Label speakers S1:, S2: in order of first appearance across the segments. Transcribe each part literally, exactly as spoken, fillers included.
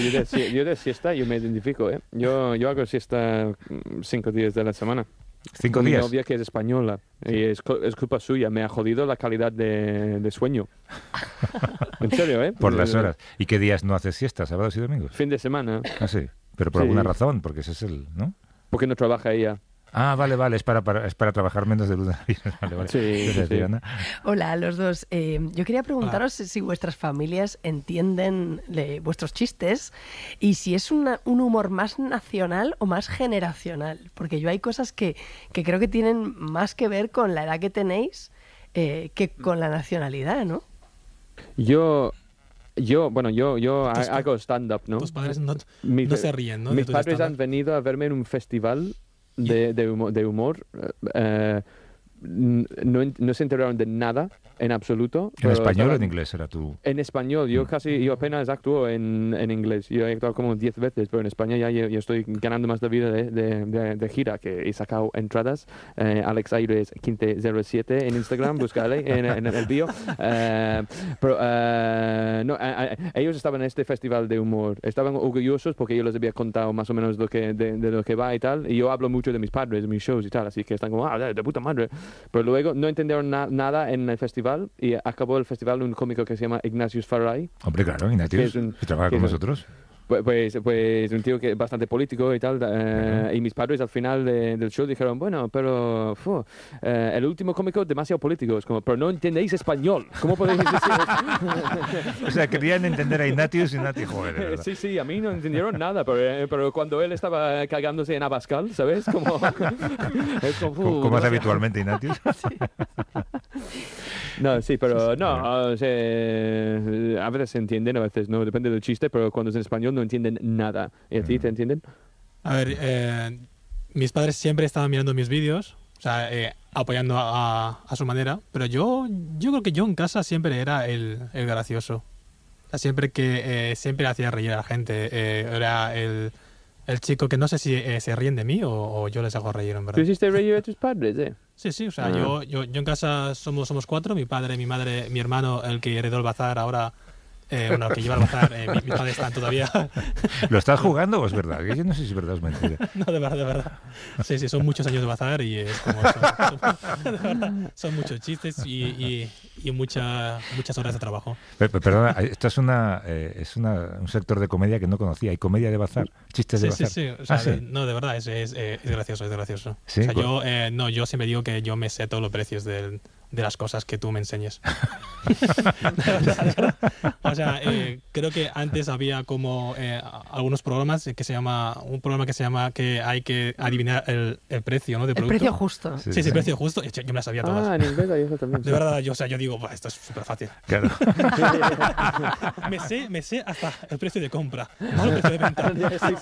S1: Yo de, si- yo de siesta, yo me identifico, ¿eh? Yo, yo hago siesta cinco días de la semana.
S2: ¿Cinco
S1: Con
S2: días?
S1: Mi novia que es española y es, co- es culpa suya, me ha jodido la calidad de, de sueño. En serio, ¿eh?
S2: Por las
S1: Eh,
S2: horas. ¿Y qué días no haces siesta? ¿Sábados y domingos?
S1: Fin de semana,
S2: Ah, sí. Pero por
S1: Sí.
S2: alguna razón, porque ese es el, ¿no?
S1: porque no trabaja ella.
S2: Ah, vale, vale, es para, para- es para trabajar menos de lunes a viernes. Vale, vale.
S1: Sí,
S2: ¿Qué
S1: sí,
S2: decía,
S1: sí.
S2: Ana?
S3: Hola a los dos. Eh, yo quería preguntaros si vuestras familias entienden le- vuestros chistes y si es una- un humor más nacional o más generacional. Porque yo hay cosas que, que creo que tienen más que ver con la edad que tenéis eh, que con la nacionalidad, ¿no?
S1: Yo, yo, bueno, yo, yo ha-
S4: Tus pa-
S1: hago stand-up, ¿no?
S4: Tus padres no,
S1: Mis,
S4: no se ríen, ¿no? de
S1: mis
S4: tus
S1: padres
S4: stand-up.
S1: han venido a verme en un festival de, de humor. De humor eh, n- no, en- no se enteraron de nada en absoluto.
S2: ¿En
S1: pero
S2: español o en
S1: estaban-
S2: inglés era tu...?
S1: En español, yo casi, yo apenas actúo en, en inglés. Yo he actuado como diez veces, pero en España ya yo, yo estoy ganando más de vida de, de, de- de gira, que he sacado entradas. Eh, Alex Aires quince cero siete en Instagram, búscale en, en el bio. Eh, pero eh, no, eh, eh, ellos estaban en este festival de humor. Estaban orgullosos porque yo les había contado más o menos lo que, de, de lo que va y tal. Y yo hablo mucho de mis padres, de mis shows y tal, así que están como, ah, de, de puta madre. Pero luego no entendieron na- nada en el festival y acabó el festival un cómico que se llama Ignatius Farray.
S2: Hombre, claro, Ignatius,
S1: Que es un-
S2: que trabaja
S1: que
S2: con
S1: es un-
S2: nosotros.
S1: Pues, pues, pues un tío que es bastante político y tal. eh,
S2: Ujú.
S1: Y mis padres al final de- del show dijeron, bueno, pero fu, eh, el último cómico demasiado político. Es como, pero no entendéis español. ¿Cómo podéis decir eso?
S2: O sea, querían entender a Ignatius y Ignatius, joder, de verdad.
S1: Sí, sí, a mí no entendieron nada, pero, eh, pero cuando él estaba cagándose en Abascal, ¿sabes? Como, es como, fu,
S2: Como, como hace
S1: demasiado.
S2: habitualmente Ignatius.
S1: No, sí, pero no, o sea, a veces se entienden, a veces no, depende del chiste, pero cuando es en español no entienden nada. ¿Y a ti te entienden?
S4: A ver, eh, mis padres siempre estaban mirando mis vídeos, o sea, eh, apoyando a, a su manera, pero yo, yo creo que yo en casa siempre era el, el gracioso. O sea, siempre que eh, siempre hacía reír a la gente, eh, era el, el chico que no sé si eh, se ríen de mí o, o yo les hago reír, en
S1: ¿Tú
S4: verdad.
S1: hiciste reír a tus padres, eh?
S4: Sí, sí, o sea,
S1: Ah.
S4: yo, yo, yo en casa somos, somos cuatro, mi padre, mi madre, mi hermano, el que heredó el bazar ahora, eh, bueno, el que lleva el bazar, eh, mi- mis padres están todavía...
S2: ¿Lo estás jugando o es verdad? Que yo no sé si es verdad o es mentira.
S4: No, de verdad, de verdad. Sí, sí, son muchos años de bazar y es como... Son, son- de verdad, son muchos chistes y, y, y mucha, muchas horas de trabajo.
S2: Per- per- Perdona, esto es una eh, es una, un sector de comedia que no conocía. Hay comedia de bazar, chistes de
S4: Sí, sí,
S2: bazar.
S4: sí. O sea,
S2: Ah, sí.
S4: de- no, de verdad, es, es, eh, es gracioso, es gracioso.
S2: Sí,
S4: o sea,
S2: cu-
S4: yo, eh, no, yo siempre digo que yo me sé todos los precios del- de las cosas que tú me enseñes. De verdad, de verdad. O sea, eh, creo que antes había como eh, algunos programas que se llama, un programa que se llama que hay que adivinar el, el precio, ¿no? De
S3: El
S4: producto.
S3: precio justo.
S2: Sí,
S4: Sí, sí, precio justo. Yo yo me las sabía todas.
S1: Ah, en inglés hay eso también.
S4: De verdad, yo, o sea, yo digo, "Buah, esto es súper fácil.
S2: Claro.
S4: Me sé, me sé hasta el precio de compra, no el precio de venta.
S1: Sí,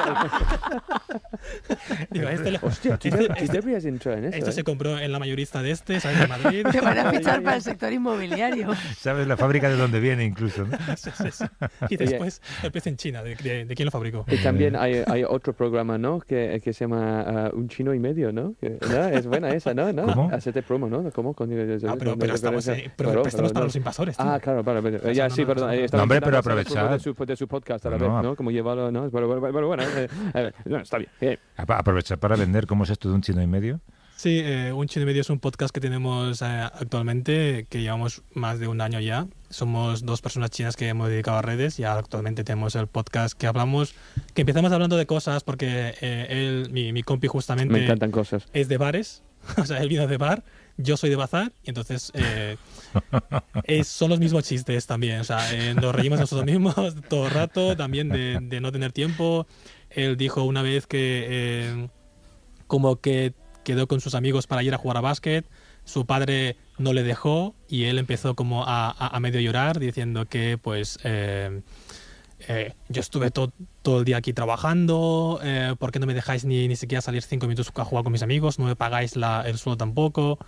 S1: sí.
S4: Digo, este, lo-
S1: Hostia, tú,
S4: este-
S1: de- tú
S4: este-
S1: deberías entrar en esto.
S4: esto
S1: ¿eh?
S4: se compró en la mayorista de este, ¿sabes? De Madrid.
S3: Te van a fichar para el sector inmobiliario.
S2: ¿Sabes la fábrica de dónde viene incluso? ¿no?
S4: Sí, sí, sí. Y después el precio en China, de, de- de quién lo fabricó.
S1: Y también hay, hay otro programa, ¿no? Que, que se llama ah, Un chino y medio, ¿no? Que, ¿no? Es buena esa, ¿no? ¿No?
S2: ¿Cómo?
S1: Hacerte promo, ¿no? ¿Cómo? Con-
S4: Ah, pero,
S1: no-
S4: pero
S1: no-
S4: estamos,
S1: no-
S4: eh, pero,
S1: claro,
S4: pero estamos
S1: claro,
S4: para
S1: no.
S4: los invasores, tío.
S1: Ah, claro, vale, vale.
S4: Eso
S1: Ya,
S4: no,
S1: sí,
S4: no,
S1: perdón.
S4: no, no.
S1: estaba
S2: No, hombre,
S1: intentando
S2: pero
S1: hacer el promo
S2: aprovechad.
S1: De su, de su podcast a la
S2: No,
S1: vez,
S2: no.
S1: ¿no? Como llevarlo, ¿no? Pero, pero, pero bueno, eh, eh, no, está bien. bien.
S2: Apa- Aprovechar para vender. ¿Cómo es esto de un chino y medio?
S4: Sí, eh, Un Chino y Medio es un podcast que tenemos eh, actualmente, que llevamos más de un año ya. Somos dos personas chinas que hemos dedicado a redes y ahora actualmente tenemos el podcast que hablamos, que empezamos hablando de cosas porque eh, él, mi, mi compi justamente
S1: Me encantan cosas.
S4: es de bares, o sea, él vino de bar, yo soy de bazar y entonces eh, es- son los mismos chistes también, o sea, eh, nos reímos nosotros mismos todo el rato, también de, de no tener tiempo. Él dijo una vez que eh, como que quedó con sus amigos para ir a jugar a básquet, su padre no le dejó y él empezó como a, a- a medio llorar diciendo que pues eh, eh, yo estuve to- todo el día aquí trabajando, eh, ¿por qué no me dejáis ni, ni siquiera salir cinco minutos a jugar con mis amigos? No me pagáis la, el sueldo tampoco.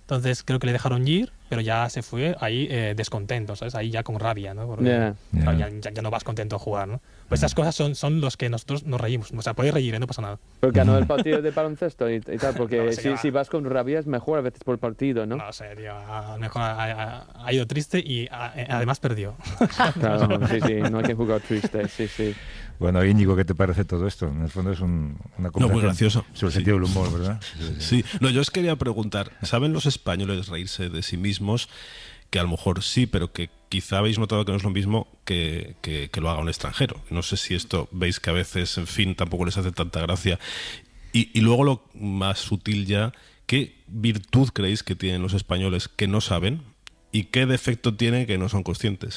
S4: Entonces creo que le dejaron ir, pero ya se fue ahí eh, descontento, ¿sabes? Ahí ya con rabia, ¿no? Porque
S1: Yeah.
S4: claro,
S2: Yeah.
S4: ya, ya, ya no vas contento a jugar, ¿no? Pues esas cosas son, son los que nosotros nos reímos. O sea, podéis reír, ¿eh? No pasa nada.
S1: Porque ganó el partido de baloncesto y, y tal, porque
S4: No, sí,
S1: si,
S4: va.
S1: si vas con rabia es mejor a veces por partido, ¿no?
S4: No sé, tío. A lo mejor ha, ha- ha ido triste y a- además perdió.
S1: Claro, sí, sí, no hay que jugar triste, sí, sí.
S2: Bueno, Íñigo, ¿qué te parece todo esto? En el fondo es un, una
S5: No,
S2: conversación
S5: muy gracioso.
S2: sobre el
S5: Sí.
S2: sentido del humor, ¿verdad?
S5: Sí, no, yo os quería preguntar, ¿saben los españoles reírse de sí mismos? Que a lo mejor sí, pero que quizá habéis notado que no es lo mismo que, que, que lo haga un extranjero. No sé si esto veis que a veces, en fin, tampoco les hace tanta gracia. Y, y luego lo más sutil ya, ¿qué virtud creéis que tienen los españoles que no saben y qué defecto tienen que no son conscientes?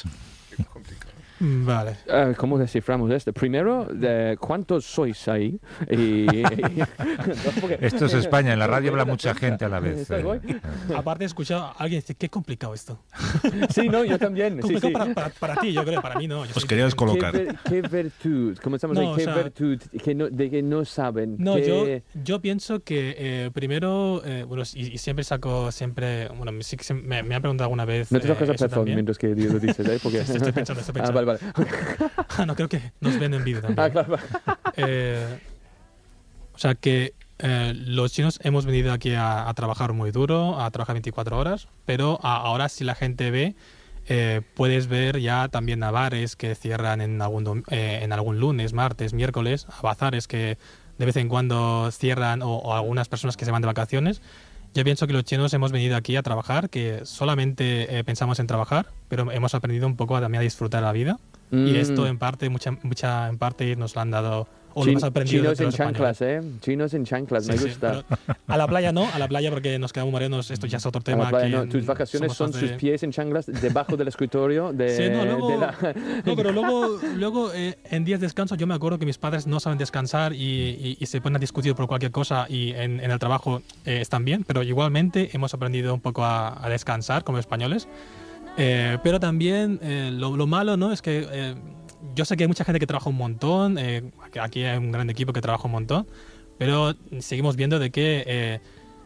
S4: Vale.
S1: Uh, ¿Cómo desciframos esto? Primero, de ¿cuántos sois ahí? Y, y- porque-
S2: Esto es España, en la radio habla mucha gente a la vez.
S1: ¿Estás guay?
S2: eh.
S4: Aparte he escuchado a alguien decir, qué complicado esto.
S1: Sí, no, yo también. Sí,
S4: Complicado
S1: sí.
S4: Para, para, para ti, yo creo, para mí no. Yo
S5: Os
S4: soy
S5: quería
S4: inteligente.
S5: descolocar.
S1: ¿Qué, ver- qué virtud? Comenzamos
S4: No,
S1: ahí.
S4: o
S1: ¿Qué
S4: sea-
S1: virtud que no, de que no saben?
S4: No,
S1: ¿Qué-
S4: yo, yo pienso que eh, primero, eh, bueno, y, y siempre saco, siempre, bueno, sí que se- me, me han preguntado alguna vez.
S1: No te toques
S4: eh,
S1: a
S4: eso
S1: pezón
S4: también.
S1: mientras que lo dices, ¿eh? Porque...
S4: Estoy pensando, estoy
S1: Ah,
S4: pensando.
S1: vale, vale.
S4: Ah, no, creo que nos ven en vídeo también.
S1: Ah, claro, vale.
S4: Eh, o sea que eh, los chinos hemos venido aquí a, a trabajar muy duro, a trabajar veinticuatro horas, pero a- ahora si la gente ve, eh, puedes ver ya también a bares que cierran en algún, dom- eh, en algún lunes, martes, miércoles, a bazares que de vez en cuando cierran o, o algunas personas que se van de vacaciones. Yo pienso que los chinos hemos venido aquí a trabajar, que solamente eh, pensamos en trabajar, pero hemos aprendido un poco a, también a disfrutar la vida.
S1: Mm.
S4: Y esto en parte, mucha, mucha en parte nos lo han dado, o lo
S1: Chin-
S4: hemos aprendido
S1: Chinos
S4: de
S1: en
S4: los españoles.
S1: chanclas, ¿eh? Chinos en chanclas,
S4: Sí,
S1: me
S4: sí,
S1: gusta.
S4: pero a la playa no, a la playa porque nos quedamos morenos, esto ya es otro
S1: A
S4: tema.
S1: la playa,
S4: aquí
S1: no.
S4: en-
S1: Tus vacaciones son
S4: somos más
S1: sus
S4: de-
S1: pies en chanclas debajo del escritorio de,
S4: Sí, no, luego,
S1: de la...
S4: no, pero luego, luego eh, en días de descanso yo me acuerdo que mis padres no saben descansar y, y- y se ponen a discutir por cualquier cosa y en, en el trabajo eh, están bien, pero igualmente hemos aprendido un poco a, a descansar como españoles. Eh, pero también eh, lo, lo malo, ¿no? Es que eh, yo sé que hay mucha gente que trabaja un montón, eh, que aquí hay un gran equipo que trabaja un montón, pero seguimos viendo de que eh,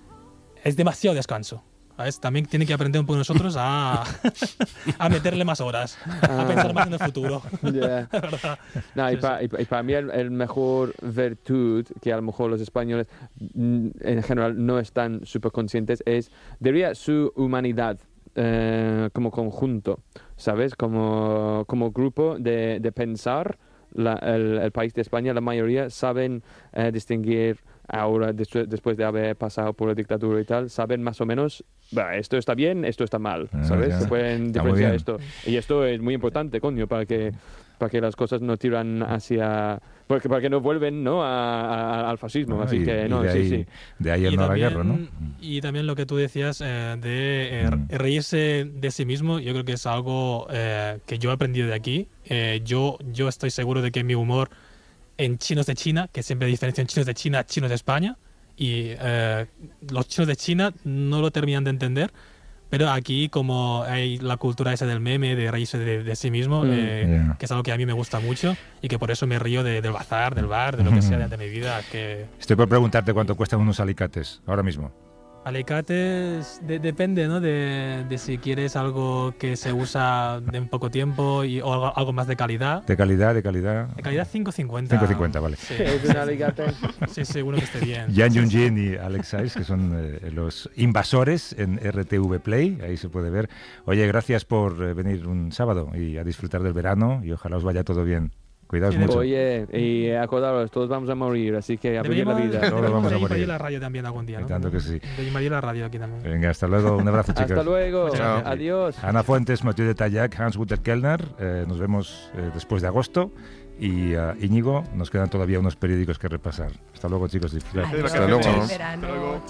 S4: es demasiado descanso. ¿Sabes? También tiene que aprender un poco nosotros a, a meterle más horas, a pensar más en el futuro.
S1: Yeah.
S4: ¿Verdad?
S1: No, y,
S4: Sí,
S1: pa-
S4: sí.
S1: y- y para mí el, el mejor virtud que a lo mejor los españoles mm, en general no están súper conscientes es, diría, su humanidad eh, como conjunto, ¿sabes? Como, como grupo de, de pensar. La- el, el país de España, la mayoría saben eh, distinguir ahora, des- después de haber pasado por la dictadura y tal, saben más o menos, "Bah, esto está bien, esto está mal,
S2: Ah,
S1: ¿sabes?
S2: ya.
S1: Se pueden
S2: Está muy
S1: diferenciar
S2: bien.
S1: esto. Y esto es muy importante, coño, para que, para que las cosas no tiran hacia... Porque, para que no vuelven, ¿no? a- a- al fascismo,
S2: Bueno,
S1: así
S2: y-
S1: que
S2: y
S1: no,
S2: de
S1: sí,
S2: ahí,
S1: sí.
S2: de ahí el
S4: Y
S2: no a la
S4: también-
S2: guerra, ¿no?
S4: Y también lo que tú decías eh, de eh,
S2: Mm.
S4: reírse de sí mismo, yo creo que es algo eh, que yo he aprendido de aquí. Eh, yo, yo estoy seguro de que mi humor en chinos de China, que siempre diferencio en chinos de China, chinos de España, y eh, los chinos de China no lo terminan de entender, pero aquí como hay la cultura esa del meme, de reírse de, de sí mismo,
S1: Mm.
S4: eh,
S2: Yeah.
S4: que es algo que a mí me gusta mucho y que por eso me río de- del bazar, del bar, de lo que sea de, de mi vida, que...
S2: Estoy por preguntarte cuánto cuestan unos alicates ahora mismo.
S4: Alicates de- depende, ¿no? De, de si quieres algo que se usa de en poco tiempo y, o algo, algo más de calidad.
S2: De calidad, de calidad.
S4: De calidad cinco cincuenta.
S2: cinco cincuenta, vale.
S4: Sí,
S1: Es un alicate.
S4: sí, seguro que esté bien.
S2: Jan Junjin y Alex Saiz, que son eh, los invasores en R T V Play, ahí se puede ver. Oye, gracias por eh, venir un sábado y a disfrutar del verano y ojalá os vaya todo bien. Cuidaos
S4: Sí, de-
S2: mucho.
S1: Oye, y acordaros, todos vamos a morir, así que a vivir la
S4: Deberíamos,
S1: vida.
S2: Todos
S4: deberíamos
S2: vamos a
S4: de ir para
S2: morir.
S4: ir a la radio también algún día,
S2: Y
S4: ¿no?
S2: tanto que sí.
S4: De ir para ir a la radio aquí también.
S2: Venga, hasta luego. Un abrazo, chicos.
S1: Hasta luego.
S4: Muchas gracias.
S1: Adiós.
S2: Ana Fuentes, Mathieu de Tallac, Hans-Guter Kellner. Eh, nos vemos eh, después de agosto. Y uh, Íñigo, nos quedan todavía unos periódicos que repasar. Hasta luego, chicos. Disfrutad.
S3: Adiós,
S6: Hasta luego.
S3: feliz
S6: Hasta
S3: verano.
S6: luego.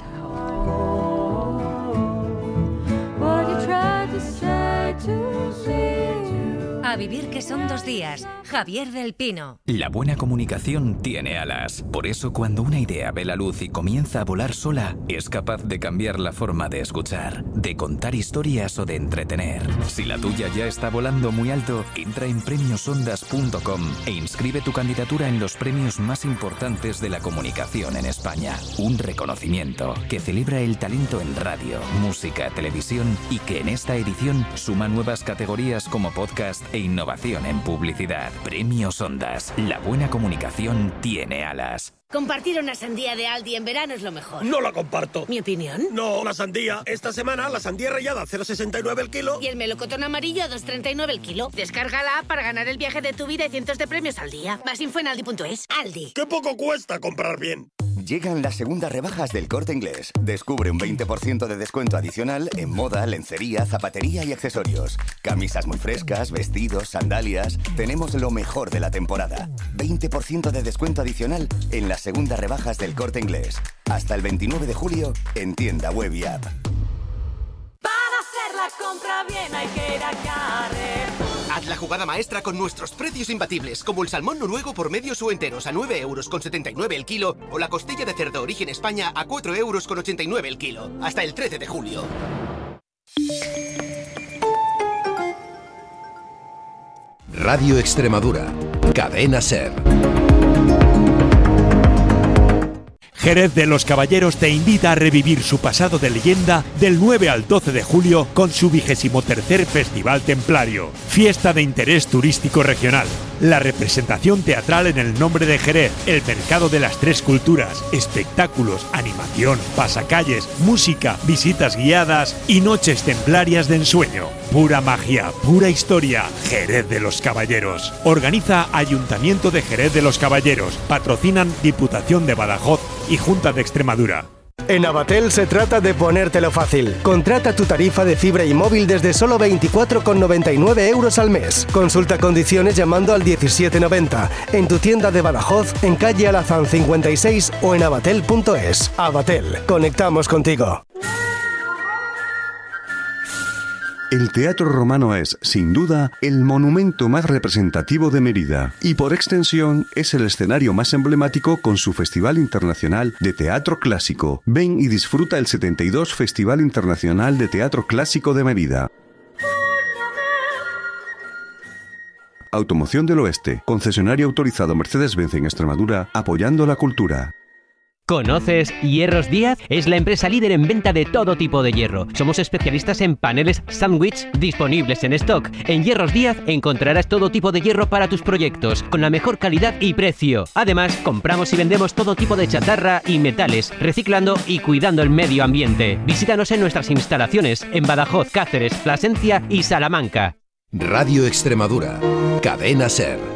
S3: Chao.
S7: What you tried to say to me.
S6: A vivir que son dos días. Javier del Pino.
S7: La buena comunicación tiene alas. Por eso, cuando una idea ve la luz y comienza a volar sola, es capaz de cambiar la forma de escuchar, de contar historias o de entretener. Si la tuya ya está volando muy alto, entra en premios ondas punto com e inscribe tu candidatura en los premios más importantes de la comunicación en España. Un reconocimiento que celebra el talento en radio, música, televisión y que en esta edición suma nuevas categorías como podcast e innovación en publicidad. Premios Ondas. La buena comunicación tiene alas.
S8: Compartir una sandía de Aldi en verano es lo mejor.
S9: No la comparto.
S8: ¿Mi opinión?
S9: No, la sandía. Esta semana la sandía rallada a cero coma sesenta y nueve el kilo.
S8: Y el melocotón amarillo a dos coma treinta y nueve el kilo. Descarga la app para ganar el viaje de tu vida y cientos de premios al día. Más info en aldi punto es. Aldi.
S9: ¡Qué poco cuesta comprar bien!
S10: Llegan las segundas rebajas del Corte Inglés. Descubre un veinte por ciento de descuento adicional en moda, lencería, zapatería y accesorios. Camisas muy frescas, vestidos, sandalias. Tenemos lo mejor de la temporada. veinte por ciento de descuento adicional en las segundas rebajas del Corte Inglés. Hasta el veintinueve de julio en tienda web y app.
S11: Para hacer la compra bien hay que ir a Carrefour.
S12: Haz la jugada maestra con nuestros precios imbatibles, como el salmón noruego por medios o enteros a nueve euros con setenta y nueve el kilo o la costilla de cerdo origen España a cuatro euros con ochenta y nueve el kilo. Hasta el trece de julio.
S13: Radio Extremadura. Cadena SER.
S14: Jerez de los Caballeros te invita a revivir su pasado de leyenda del nueve al doce de julio con su vigésimo tercer Festival Templario, fiesta de interés turístico regional. La representación teatral en el nombre de Jerez, el mercado de las tres culturas, espectáculos, animación, pasacalles, música, visitas guiadas y noches templarias de ensueño. Pura magia, pura historia. Jerez de los Caballeros. Organiza Ayuntamiento de Jerez de los Caballeros. Patrocinan Diputación de Badajoz y Junta de Extremadura.
S15: En Avatel se trata de ponértelo fácil. Contrata tu tarifa de fibra y móvil desde solo veinticuatro con noventa y nueve euros al mes. Consulta condiciones llamando al diecisiete noventa, en tu tienda de Badajoz, en calle Alazán cincuenta y seis o en avatel punto es. Avatel, conectamos contigo.
S16: El Teatro Romano es, sin duda, el monumento más representativo de Mérida y, por extensión, es el escenario más emblemático con su Festival Internacional de Teatro Clásico. Ven y disfruta el setenta y dos Festival Internacional de Teatro Clásico de Mérida. Automoción del Oeste, concesionario autorizado Mercedes-Benz en Extremadura, apoyando la cultura.
S17: ¿Conoces Hierros Díaz? Es la empresa líder en venta de todo tipo de hierro. Somos especialistas en paneles sándwich disponibles en stock. En Hierros Díaz encontrarás todo tipo de hierro para tus proyectos, con la mejor calidad y precio. Además, compramos y vendemos todo tipo de chatarra y metales, reciclando y cuidando el medio ambiente. Visítanos en nuestras instalaciones en Badajoz, Cáceres, Plasencia y Salamanca.
S13: Radio Extremadura. Cadena SER.